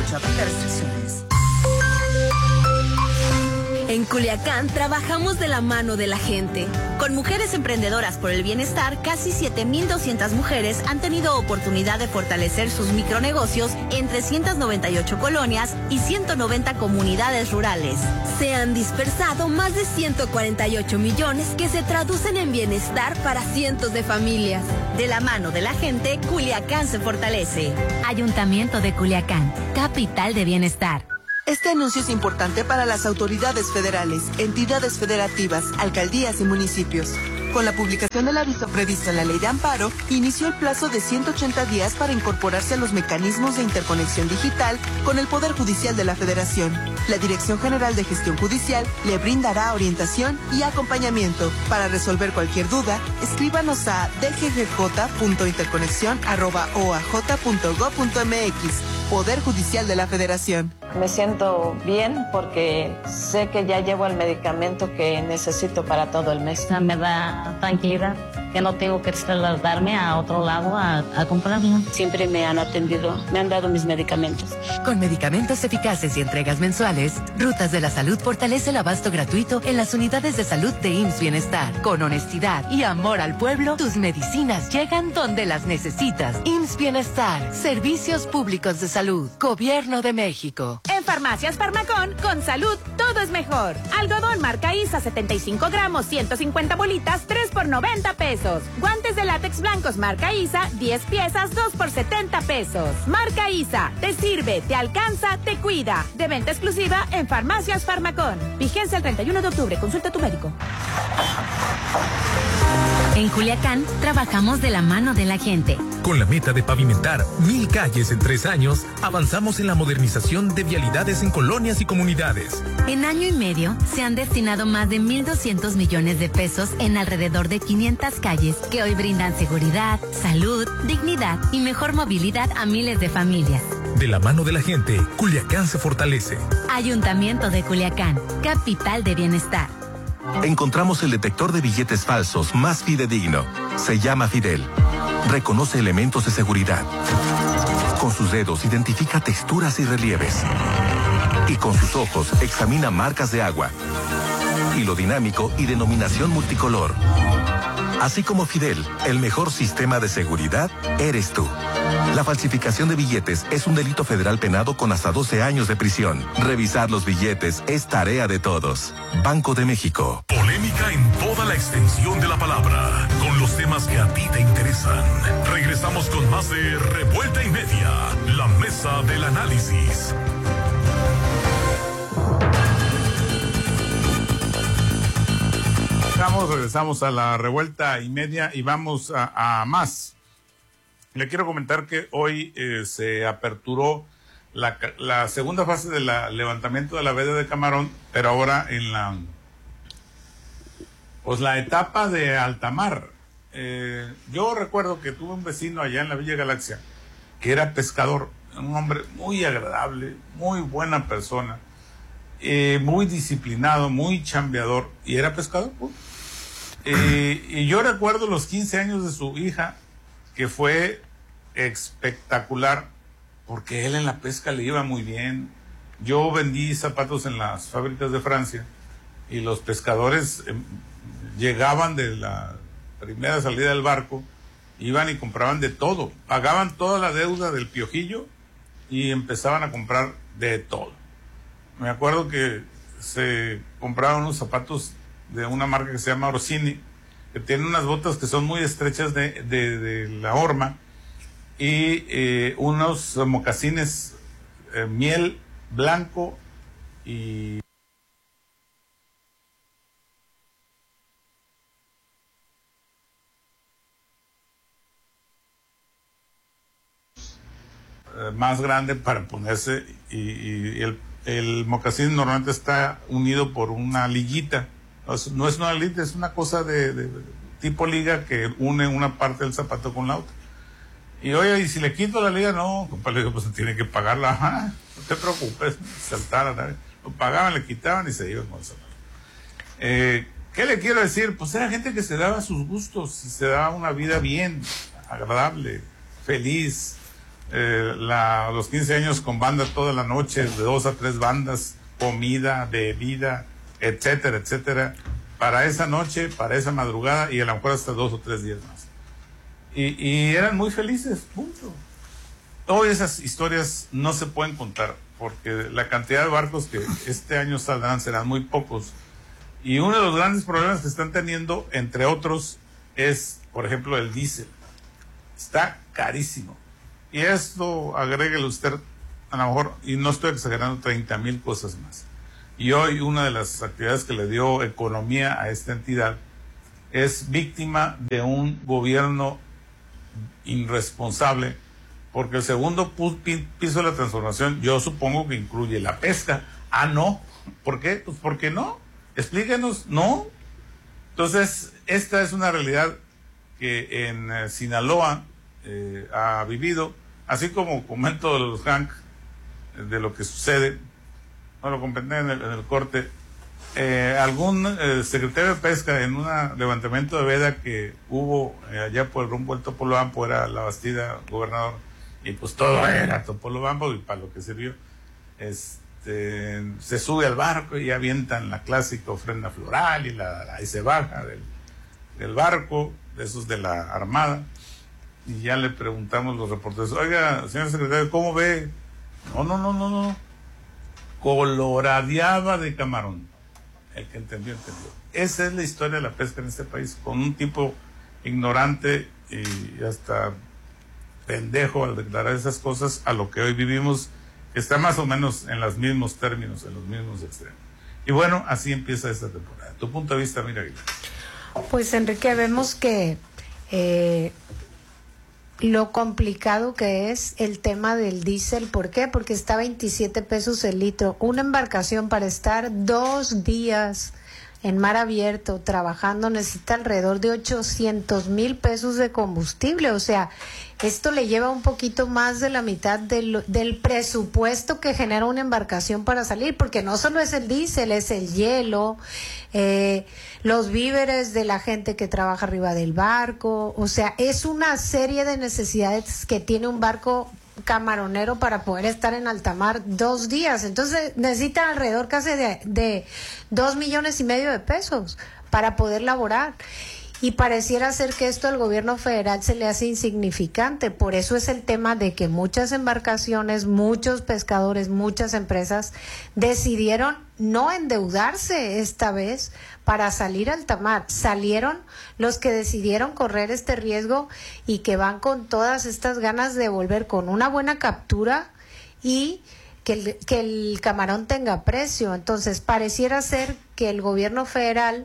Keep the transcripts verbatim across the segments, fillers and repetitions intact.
dieciocho. Aplica restricciones. En Culiacán trabajamos de la mano de la gente. Con Mujeres Emprendedoras por el Bienestar, casi siete mil doscientas mujeres han tenido oportunidad de fortalecer sus micronegocios en trescientas noventa y ocho colonias y ciento noventa comunidades rurales. Se han dispersado más de ciento cuarenta y ocho millones que se traducen en bienestar para cientos de familias. De la mano de la gente, Culiacán se fortalece. Ayuntamiento de Culiacán, capital de bienestar. Este anuncio es importante para las autoridades federales, entidades federativas, alcaldías y municipios. Con la publicación del aviso previsto en la Ley de Amparo, inició el plazo de ciento ochenta días para incorporarse a los mecanismos de interconexión digital con el Poder Judicial de la Federación. La Dirección General de Gestión Judicial le brindará orientación y acompañamiento. Para resolver cualquier duda, escríbanos a d g g j punto interconexión arroba o a j punto gob punto m x. Poder Judicial de la Federación. Me siento bien porque sé que ya llevo el medicamento que necesito para todo el mes. Me da tranquilidad que no tengo que trasladarme a otro lado a, a comprarlo. Siempre me han atendido, me han dado mis medicamentos. Con medicamentos eficaces y entregas mensuales, Rutas de la Salud fortalece el abasto gratuito en las unidades de salud de I M S S Bienestar. Con honestidad y amor al pueblo, tus medicinas llegan donde las necesitas. I M S S Bienestar, Servicios Públicos de Salud, Gobierno de México. En Farmacias Farmacón, con salud, todo es mejor. Algodón marca I S A setenta y cinco gramos, ciento cincuenta bolitas, tres por noventa pesos. Guantes de látex blancos marca I S A, diez piezas, dos por setenta pesos. Marca I S A, te sirve, te alcanza, te cuida. De venta exclusiva en Farmacias Farmacón. Vigencia el treinta y uno de octubre. Consulta a tu médico. En Culiacán, trabajamos de la mano de la gente. Con la meta de pavimentar mil calles en tres años, avanzamos en la modernización de vialidades en colonias y comunidades. En año y medio, se han destinado más de mil doscientos millones de pesos en alrededor de quinientas calles que hoy brindan seguridad, salud, dignidad y mejor movilidad a miles de familias. De la mano de la gente, Culiacán se fortalece. Ayuntamiento de Culiacán, capital de bienestar. Encontramos el detector de billetes falsos más fidedigno. Se llama Fidel. Reconoce elementos de seguridad. Con sus dedos identifica texturas y relieves. Y con sus ojos examina marcas de agua. Hilo dinámico y denominación multicolor. Así como Fidel, el mejor sistema de seguridad eres tú. La falsificación de billetes es un delito federal penado con hasta doce años de prisión. Revisar los billetes es tarea de todos. Banco de México. Polémica en toda la extensión de la palabra, con los temas que a ti te interesan. Regresamos con más de Revuelta y Media, la mesa del análisis. Regresamos, regresamos a la Revuelta y Media y vamos a, a más. Le quiero comentar que hoy eh, se aperturó la, la segunda fase del levantamiento de la veda de Camarón, pero ahora en la pues la etapa de alta mar. Eh, yo recuerdo que tuve un vecino allá en la Villa Galaxia que era pescador, un hombre muy agradable, muy buena persona, eh, muy disciplinado, muy chambeador, y era pescador. Pues. Eh, y yo recuerdo los quince años de su hija, que fue espectacular, porque él en la pesca le iba muy bien. Yo vendí zapatos en las fábricas de Francia, y los pescadores eh, llegaban de la primera salida del barco, iban y compraban de todo, pagaban toda la deuda del piojillo, y empezaban a comprar de todo. Me acuerdo que se compraban unos zapatos de una marca que se llama Orsini, que tienen unas botas que son muy estrechas de, de, de la horma, y eh, unos mocasines eh, miel blanco y eh, más grande para ponerse, y, y el, el mocasín normalmente está unido por una liguita. No es una liga, es una cosa de, de, de tipo liga que une una parte del zapato con la otra. Y oye, y si le quito la liga, no, compadre, pues se tiene que pagarla. Ajá, no te preocupes, saltaran, lo pagaban, le quitaban y se iban con el zapato. Eh, ¿Qué le quiero decir? Pues era gente que se daba sus gustos y se daba una vida bien, agradable, feliz. eh, la, los quince años con banda toda la noche, de dos a tres bandas, comida, bebida, etcétera, etcétera, para esa noche, para esa madrugada y a lo mejor hasta dos o tres días más. Y, y eran muy felices, punto. Hoy esas historias no se pueden contar, porque la cantidad de barcos que este año saldrán serán muy pocos. Y uno de los grandes problemas que están teniendo, entre otros, es, por ejemplo, el diésel. Está carísimo. Y esto, agréguele usted, a lo mejor, y no estoy exagerando, treinta mil cosas más. Y hoy una de las actividades que le dio economía a esta entidad es víctima de un gobierno irresponsable, porque el segundo piso de la transformación yo supongo que incluye la pesca. Ah, no. ¿Por qué? Pues porque no. Explíquenos. No. Entonces, esta es una realidad que en eh, Sinaloa eh, ha vivido, así como comento de los Hank, de lo que sucede, no lo comprendí en el, en el corte, eh, algún eh, secretario de Pesca en un levantamiento de veda que hubo eh, allá por el rumbo del Topolobampo, era la Bastida, gobernador, y pues todo era Topolobampo, y para lo que sirvió, este, se sube al barco y avientan la clásica ofrenda floral y la, la, ahí se baja del, del barco, de esos de la Armada, y ya le preguntamos los reporteros, oiga, señor secretario, ¿cómo ve? No, no, no, no, no, coloradeaba de camarón. El que entendió, entendió. Esa es la historia de la pesca en este país, con un tipo ignorante y hasta pendejo al declarar esas cosas, a lo que hoy vivimos, que está más o menos en los mismos términos, en los mismos extremos. Y bueno, así empieza esta temporada. Tu punto de vista, mira, Aguilar. Pues, Enrique, vemos que eh, lo complicado que es el tema del diésel. ¿Por qué? Porque está a veintisiete pesos el litro. Una embarcación para estar dos días en mar abierto trabajando necesita alrededor de ochocientos mil pesos de combustible. O sea, esto le lleva un poquito más de la mitad del, del presupuesto que genera una embarcación para salir, porque no solo es el diésel, es el hielo, eh, los víveres de la gente que trabaja arriba del barco. O sea, es una serie de necesidades que tiene un barco camaronero para poder estar en alta mar dos días. Entonces necesitan alrededor casi de, de dos millones y medio de pesos para poder laborar. Y pareciera ser que esto al gobierno federal se le hace insignificante. Por eso es el tema de que muchas embarcaciones, muchos pescadores, muchas empresas decidieron no endeudarse esta vez para salir a alta mar. Salieron los que decidieron correr este riesgo y que van con todas estas ganas de volver con una buena captura y que el, que el camarón tenga precio. Entonces pareciera ser que el gobierno federal,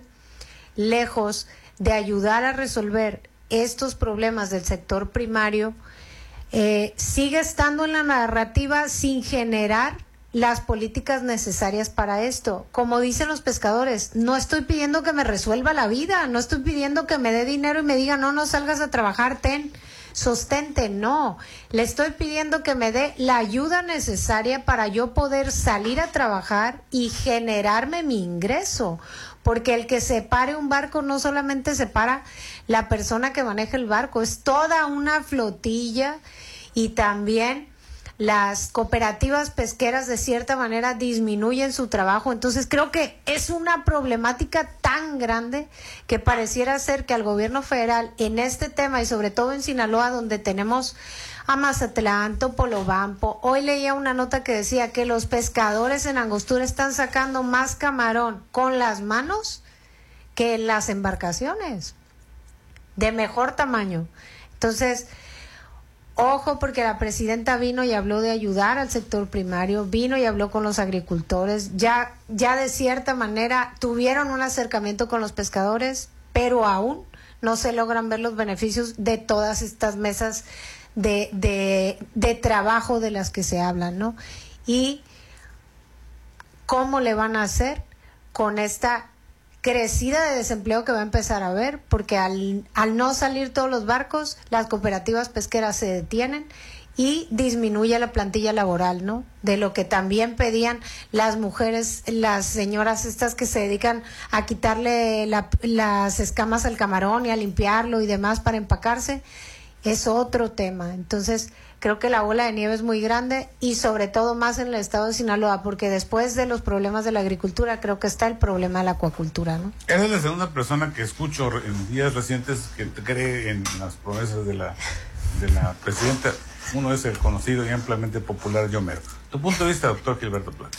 lejos de ayudar a resolver estos problemas del sector primario, eh, sigue estando en la narrativa sin generar las políticas necesarias para esto. Como dicen los pescadores, no estoy pidiendo que me resuelva la vida, no estoy pidiendo que me dé dinero y me diga no, no salgas a trabajar, ten, sostente, no. Le estoy pidiendo que me dé la ayuda necesaria para yo poder salir a trabajar y generarme mi ingreso. Porque el que separe un barco no solamente separa la persona que maneja el barco, es toda una flotilla, y también las cooperativas pesqueras de cierta manera disminuyen su trabajo. Entonces creo que es una problemática tan grande que pareciera ser que al gobierno federal en este tema, y sobre todo en Sinaloa, donde tenemos a Mazatlán, Topolobampo, hoy leía una nota que decía que los pescadores en Angostura están sacando más camarón con las manos que en las embarcaciones de mejor tamaño. Entonces, ojo, porque la presidenta vino y habló de ayudar al sector primario, vino y habló con los agricultores, ya, ya de cierta manera tuvieron un acercamiento con los pescadores, pero aún no se logran ver los beneficios de todas estas mesas de, de, de trabajo de las que se hablan, ¿no? Y cómo le van a hacer con esta crecida de desempleo que va a empezar a haber, porque al, al no salir todos los barcos, las cooperativas pesqueras se detienen y disminuye la plantilla laboral, ¿no? De lo que también pedían las mujeres, las señoras estas que se dedican a quitarle la, las escamas al camarón y a limpiarlo y demás para empacarse. es otro tema. Entonces, creo que la bola de nieve es muy grande y sobre todo más en el estado de Sinaloa, porque después de los problemas de la agricultura, creo que está el problema de la acuacultura, ¿no? Eres la segunda persona que escucho en días recientes que cree en las promesas de la, de la presidenta. Uno es el conocido y ampliamente popular Yomero. Tu punto de vista, doctor Gilberto Plata.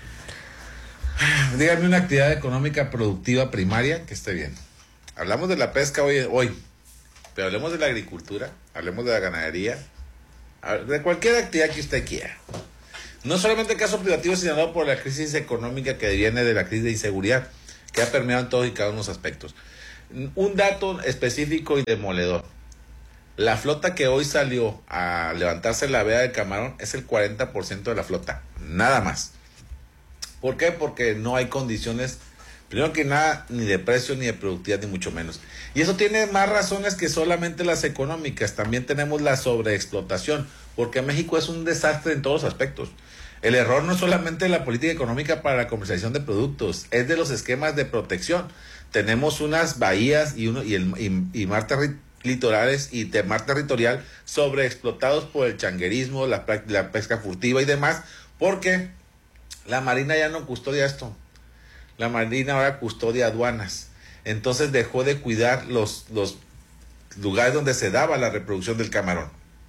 Dígame una actividad económica productiva primaria que esté bien. Hablamos de la pesca hoy, hoy, pero hablemos de la agricultura, hablemos de la ganadería, de cualquier actividad que usted quiera. No solamente el caso privativo, sino por la crisis económica que viene de la crisis de inseguridad, que ha permeado en todos y cada uno de los aspectos. Un dato específico y demoledor. La flota que hoy salió a levantarse la veda del camarón es el cuarenta por ciento de la flota, nada más. ¿Por qué? Porque no hay condiciones, primero que nada, ni de precio, ni de productividad, ni mucho menos. Y eso tiene más razones que solamente las económicas. También tenemos la sobreexplotación, porque México es un desastre en todos los aspectos. El error no es solamente de la política económica para la comercialización de productos, es de los esquemas de protección. Tenemos unas bahías y, uno, y, el, y, y mar terri- litorales y de mar territorial sobreexplotados por el changuerismo, la, la pesca furtiva y demás, porque la Marina ya no custodia esto. La Marina ahora custodia aduanas. Entonces dejó de cuidar los, los lugares donde se daba la reproducción del camarón.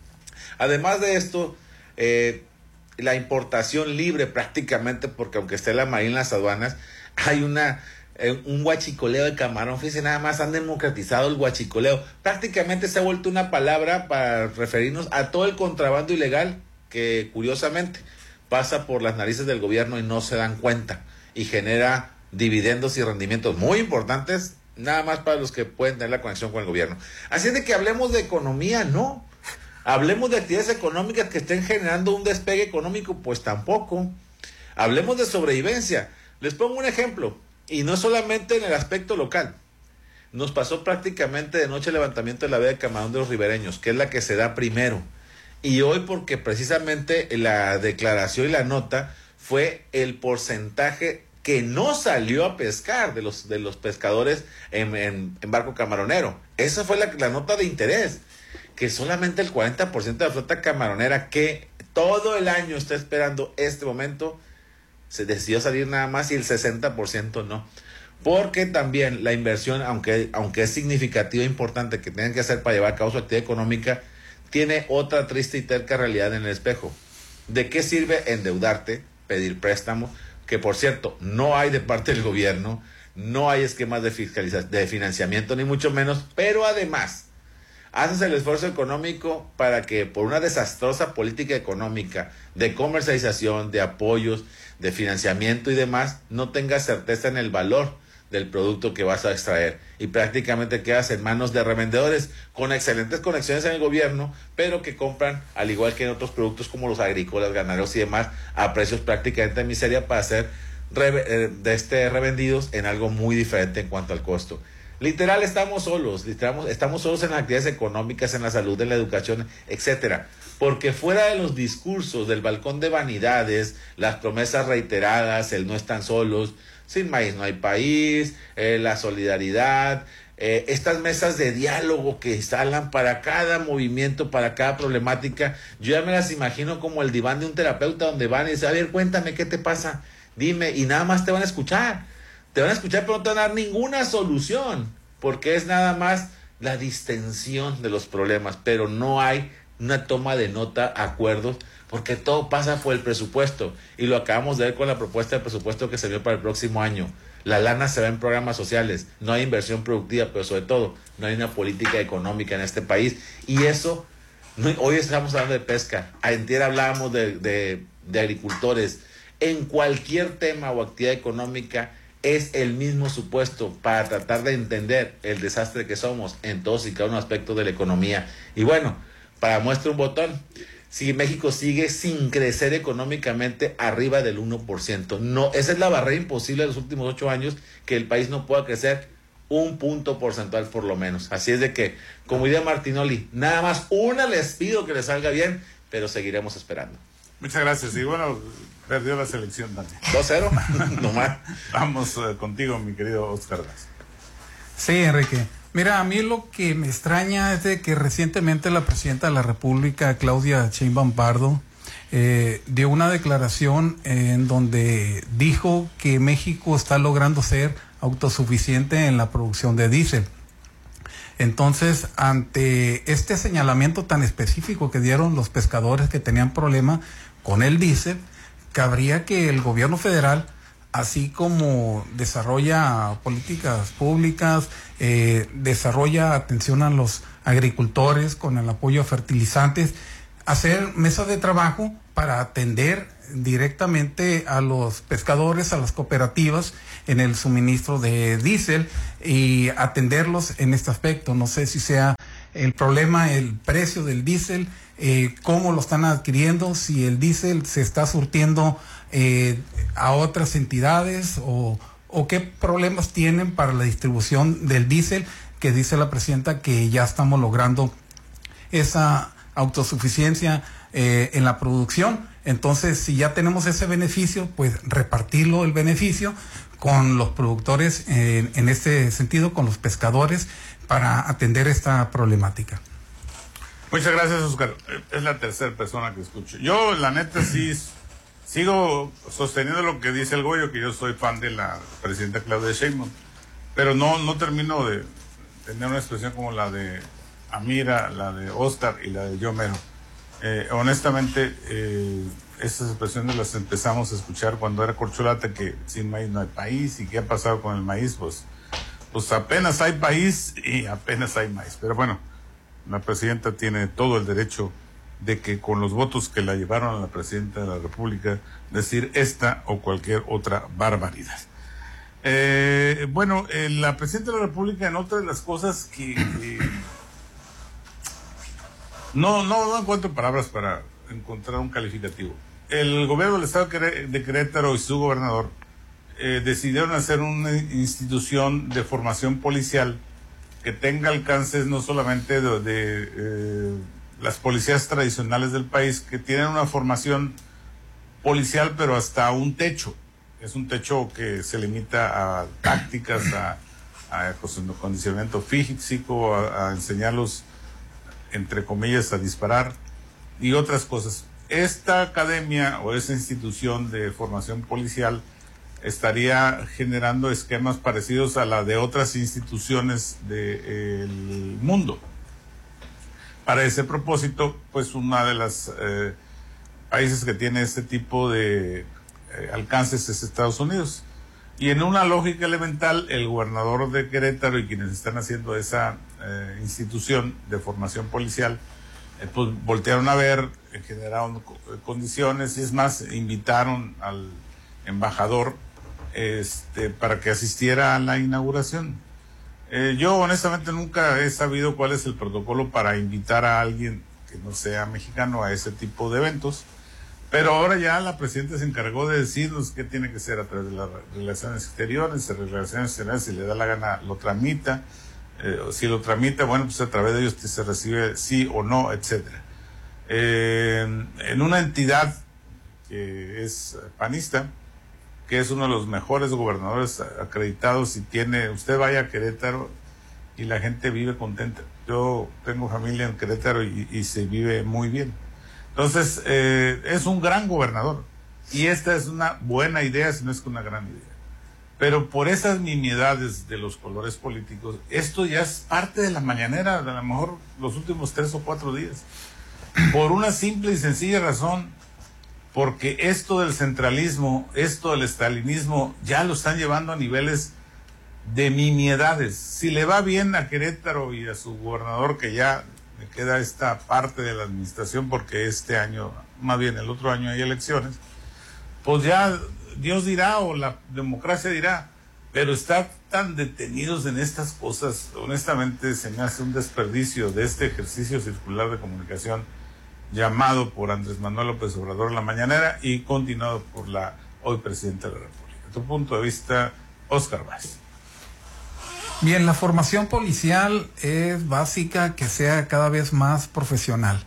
Además de esto, eh, la importación libre prácticamente, porque aunque esté la Marina en las aduanas, hay una eh, un huachicoleo de camarón. Fíjense, nada más han democratizado el huachicoleo. Prácticamente se ha vuelto una palabra para referirnos a todo el contrabando ilegal que curiosamente pasa por las narices del gobierno y no se dan cuenta, y genera dividendos y rendimientos muy importantes, nada más para los que pueden tener la conexión con el gobierno. Así es de que hablemos de economía, no. Hablemos de actividades económicas que estén generando un despegue económico, pues tampoco. Hablemos de sobrevivencia. Les pongo un ejemplo, y no solamente en el aspecto local. Nos pasó prácticamente de noche el levantamiento de la veda de camarón de los ribereños, que es la que se da primero. Y hoy, porque precisamente la declaración y la nota fue el porcentaje que no salió a pescar de los, de los pescadores en, en, en barco camaronero. Esa fue la, la nota de interés, que solamente el cuarenta por ciento de la flota camaronera que todo el año está esperando este momento, se decidió salir nada más, y el sesenta por ciento no. Porque también la inversión, aunque, aunque es significativa e importante que tengan que hacer para llevar a cabo su actividad económica, tiene otra triste y terca realidad en el espejo. ¿De qué sirve endeudarte, pedir préstamos? Que por cierto, no hay de parte del gobierno, no hay esquemas de fiscalización, de financiamiento, ni mucho menos, pero además, haces el esfuerzo económico para que por una desastrosa política económica, de comercialización, de apoyos, de financiamiento y demás, no tengas certeza en el valor del producto que vas a extraer, y prácticamente quedas en manos de revendedores con excelentes conexiones en el gobierno, pero que compran, al igual que en otros productos como los agrícolas, ganaderos y demás, a precios prácticamente de miseria para ser re, de este, revendidos en algo muy diferente en cuanto al costo. Literal, estamos solos, literal, estamos solos en las actividades económicas, en la salud, en la educación, etcétera. Porque fuera de los discursos del balcón de vanidades, las promesas reiteradas, el no están solos, sin maíz no hay país, eh, la solidaridad, eh, estas mesas de diálogo que instalan para cada movimiento, para cada problemática, yo ya me las imagino como el diván de un terapeuta, donde van y dicen, a ver, cuéntame qué te pasa, dime, y nada más te van a escuchar, te van a escuchar pero no te van a dar ninguna solución, porque es nada más la distensión de los problemas, pero no hay una toma de nota, acuerdos, porque todo pasa por el presupuesto, y lo acabamos de ver con la propuesta de presupuesto que se vio para el próximo año. La lana se va en programas sociales, no hay inversión productiva, pero sobre todo no hay una política económica en este país, y eso, no, hoy estamos hablando de pesca, ayer hablábamos de, de, de agricultores. En cualquier tema o actividad económica es el mismo supuesto para tratar de entender el desastre que somos en todos y cada uno de los aspectos de la economía. Y bueno, para muestra un botón, si México sigue sin crecer económicamente arriba del uno por ciento, no, esa es la barrera imposible de los últimos ocho años, que el país no pueda crecer un punto porcentual por lo menos. Así es de que, como diría Martinoli, nada más una les pido que les salga bien, pero seguiremos esperando. Muchas gracias. Y bueno, perdió la selección también. dos cero, nomás. Vamos uh, contigo, mi querido Oscar Gas. Sí, Enrique. Mira, a mí lo que me extraña es de que recientemente la presidenta de la República, Claudia Sheinbaum Pardo, eh, dio una declaración en donde dijo que México está logrando ser autosuficiente en la producción de diésel. Entonces, ante este señalamiento tan específico que dieron los pescadores que tenían problema con el diésel, cabría que el gobierno federal, así como desarrolla políticas públicas, eh, desarrolla atención a los agricultores con el apoyo a fertilizantes, hacer mesas de trabajo para atender directamente a los pescadores, a las cooperativas en el suministro de diésel y atenderlos en este aspecto. No sé si sea el problema el precio del diésel, eh, cómo lo están adquiriendo, si el diésel se está surtiendo eh, a otras entidades o, o qué problemas tienen para la distribución del diésel, que dice la presidenta que ya estamos logrando esa autosuficiencia eh, en la producción. Entonces, si ya tenemos ese beneficio, pues repartirlo el beneficio con los productores, eh, en este sentido, con los pescadores, para atender esta problemática. Muchas gracias, Oscar. Es la tercera persona que escucho. Yo, la neta, sí sigo sosteniendo lo que dice el Goyo, que yo soy fan de la presidenta Claudia Sheinbaum, pero no, no termino de tener una expresión como la de Amira, la de Oscar y la de yo mero. Eh, honestamente, eh, estas expresiones las empezamos a escuchar cuando era corcholata, que sin maíz no hay país, y qué ha pasado con el maíz, pues, pues apenas hay país y apenas hay maíz. Pero bueno, la presidenta tiene todo el derecho de que con los votos que la llevaron a la presidenta de la República, decir esta o cualquier otra barbaridad. Eh, bueno, eh, la presidenta de la República, en otra de las cosas que... que No, no, no encuentro palabras para encontrar un calificativo. El gobierno del estado de Querétaro y su gobernador eh, decidieron hacer una institución de formación policial que tenga alcances no solamente de, de eh, las policías tradicionales del país, que tienen una formación policial, pero hasta un techo. Es un techo que se limita a tácticas, a, a condicionamiento físico, a, a enseñarlos, entre comillas, a disparar y otras cosas. Esta academia o esa institución de formación policial estaría generando esquemas parecidos a la de otras instituciones del mundo. Para ese propósito, pues una de las eh, países que tiene este tipo de eh, alcances es Estados Unidos. Y en una lógica elemental, el gobernador de Querétaro y quienes están haciendo esa eh, institución de formación policial, eh, pues voltearon a ver, eh, generaron condiciones, y es más, invitaron al embajador este, para que asistiera a la inauguración. Eh, yo honestamente nunca he sabido cuál es el protocolo para invitar a alguien que no sea mexicano a ese tipo de eventos. Pero ahora ya la presidenta se encargó de decirnos qué tiene que ser a través de las relaciones exteriores, las relaciones exteriores, si le da la gana lo tramita, eh, si lo tramita, bueno, pues a través de ellos se recibe sí o no, etcétera. Eh, en una entidad que es panista, que es uno de los mejores gobernadores acreditados, y tiene, usted vaya a Querétaro y la gente vive contenta. Yo tengo familia en Querétaro y, y se vive muy bien. Entonces, eh, es un gran gobernador, y esta es una buena idea, si no es que una gran idea. Pero por esas nimiedades de los colores políticos, esto ya es parte de la mañanera, de a lo mejor los últimos tres o cuatro días. Por una simple y sencilla razón, porque esto del centralismo, esto del estalinismo, ya lo están llevando a niveles de nimiedades. Si le va bien a Querétaro y a su gobernador, que ya me queda esta parte de la administración, porque este año, más bien el otro año hay elecciones, pues ya Dios dirá o la democracia dirá, pero estar tan detenidos en estas cosas, honestamente se me hace un desperdicio de este ejercicio circular de comunicación llamado por Andrés Manuel López Obrador en la mañanera y continuado por la hoy presidenta de la República. Tu punto de vista, Oscar Vaz. Bien, la formación policial es básica que sea cada vez más profesional,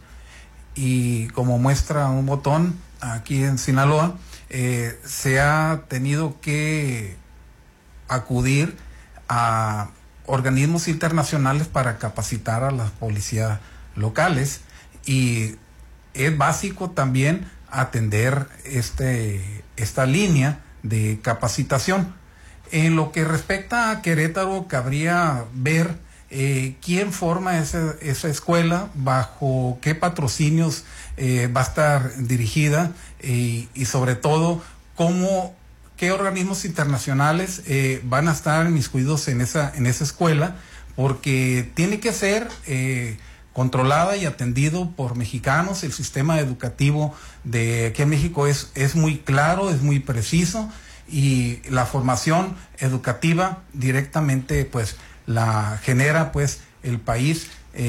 y como muestra un botón, aquí en Sinaloa eh, se ha tenido que acudir a organismos internacionales para capacitar a las policías locales, y es básico también atender este esta línea de capacitación. En lo que respecta a Querétaro, cabría ver eh, quién forma esa, esa escuela, bajo qué patrocinios eh, va a estar dirigida, eh, y sobre todo cómo, qué organismos internacionales eh, van a estar inmiscuidos en esa, en esa escuela, porque tiene que ser eh, controlada y atendido por mexicanos. El sistema educativo de aquí en México es, es muy claro, es muy preciso, y la formación educativa directamente pues la genera pues el país